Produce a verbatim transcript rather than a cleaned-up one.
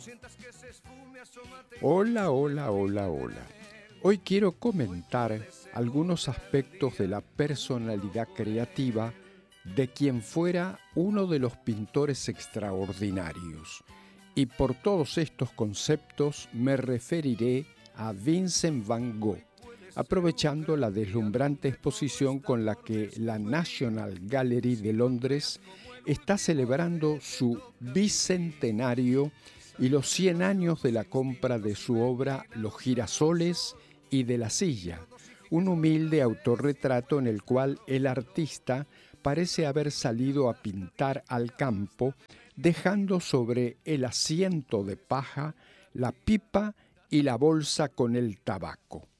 Hola, hola, hola, hola. Hoy quiero comentar algunos aspectos de la personalidad creativa de quien fuera uno de los pintores extraordinarios. Y por todos estos conceptos me referiré a Vincent van Gogh, aprovechando la deslumbrante exposición con la que la National Gallery de Londres está celebrando su bicentenario y los cien años de la compra de su obra Los girasoles y de la silla, un humilde autorretrato en el cual el artista parece haber salido a pintar al campo, dejando sobre el asiento de paja la pipa y la bolsa con el tabaco.